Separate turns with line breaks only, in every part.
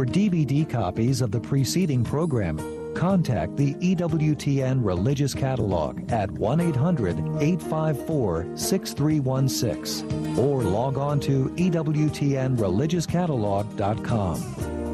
DVD copies of the preceding program, contact the EWTN Religious Catalog at 1-800-854-6316 or log on to EWTNReligiousCatalog.com.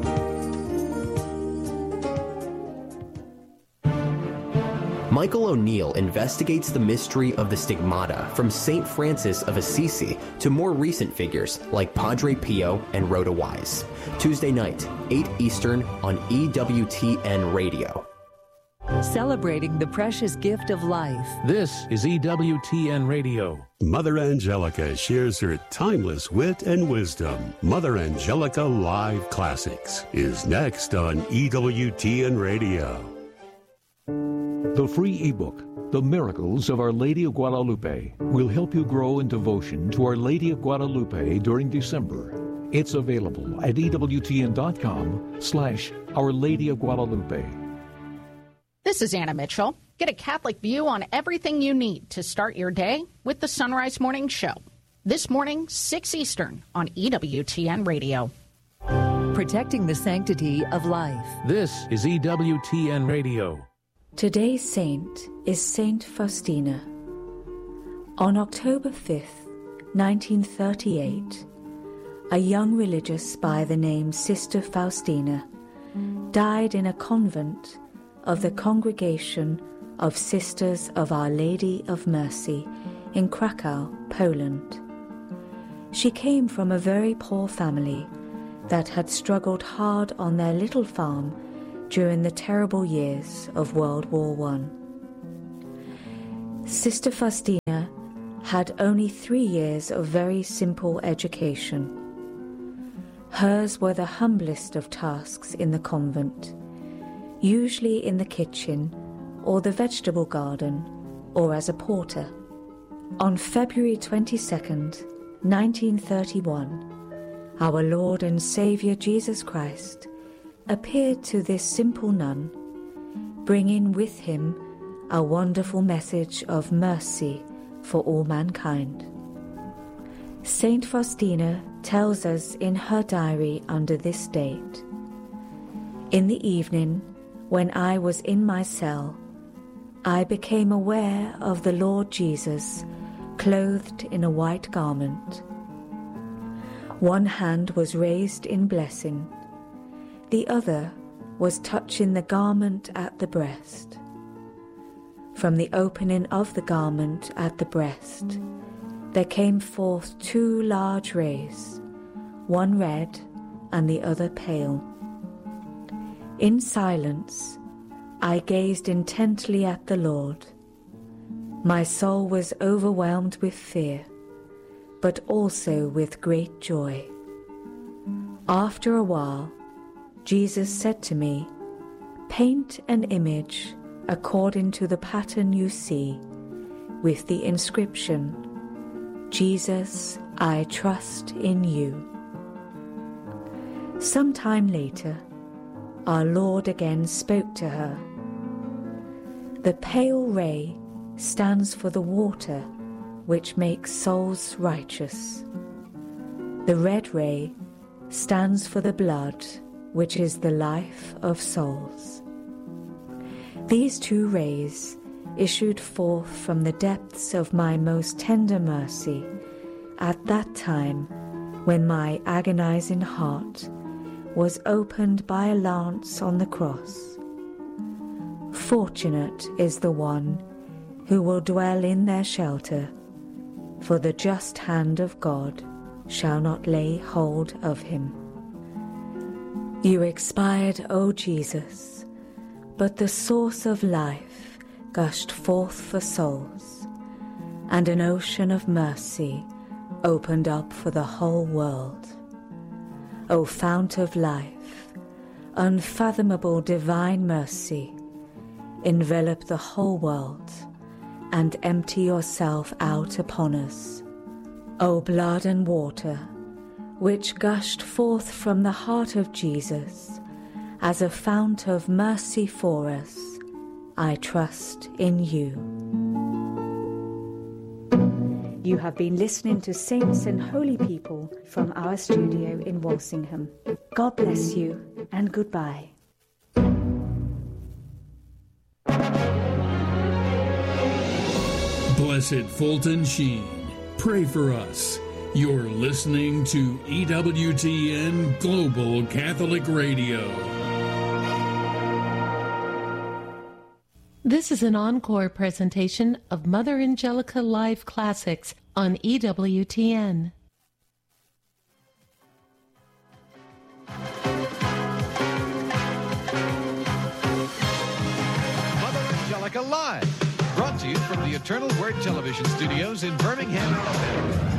Michael O'Neill investigates the mystery of the stigmata from St. Francis of Assisi to more recent figures like Padre Pio and Rhoda Wise. Tuesday night, 8 Eastern on EWTN Radio.
Celebrating the precious gift of life.
This is EWTN Radio.
Mother Angelica shares her timeless wit and wisdom. Mother Angelica Live Classics is next on EWTN Radio.
The free ebook, The Miracles of Our Lady of Guadalupe, will help you grow in devotion to Our Lady of Guadalupe during December. It's available at EWTN.com/Our Lady of Guadalupe.
This is Anna Mitchell. Get a Catholic view on everything you need to start your day with the Sunrise Morning Show. This morning, 6 Eastern on EWTN Radio.
Protecting the sanctity of life.
This is EWTN Radio.
Today's saint is Saint Faustina. On October 5th, 1938, a young religious by the name Sister Faustina died in a convent of the Congregation of Sisters of Our Lady of Mercy in Krakow, Poland. She came from a very poor family that had struggled hard on their little farm during the terrible years of World War I. Sister Faustina had only 3 years of very simple education. Hers were the humblest of tasks in the convent, usually in the kitchen or the vegetable garden or as a porter. On February 22nd, 1931, our Lord and Saviour Jesus Christ appeared to this simple nun, bringing with him a wonderful message of mercy for all mankind. Saint Faustina tells us in her diary under this date, "In the evening, when I was in my cell, I became aware of the Lord Jesus clothed in a white garment. One hand was raised in blessing, the other was touching the garment at the breast. From the opening of the garment at the breast, there came forth 2 large rays, one red and the other pale. In silence, I gazed intently at the Lord. My soul was overwhelmed with fear, but also with great joy. After a while, Jesus said to me, 'Paint an image according to the pattern you see, with the inscription, Jesus, I trust in you.' Some time later, our Lord again spoke to her. 'The pale ray stands for the water which makes souls righteous. The red ray stands for the blood which is the life of souls.' These 2 rays issued forth from the depths of my most tender mercy at that time when my agonizing heart was opened by a lance on the cross. Fortunate is the one who will dwell in their shelter, for the just hand of God shall not lay hold of him. You expired, O Jesus, but the source of life gushed forth for souls, and an ocean of mercy opened up for the whole world. O fount of life, unfathomable divine mercy, envelop the whole world and empty yourself out upon us. O blood and water, which gushed forth from the heart of Jesus as a fount of mercy for us, I trust in you. You have been listening to Saints and Holy People from our studio in Walsingham. God bless you and goodbye.
Blessed Fulton Sheen, pray for us. You're listening to EWTN Global Catholic Radio.
This is an encore presentation of Mother Angelica Live Classics on EWTN.
Mother Angelica Live, brought to you from the Eternal Word Television Studios in Birmingham, Alabama.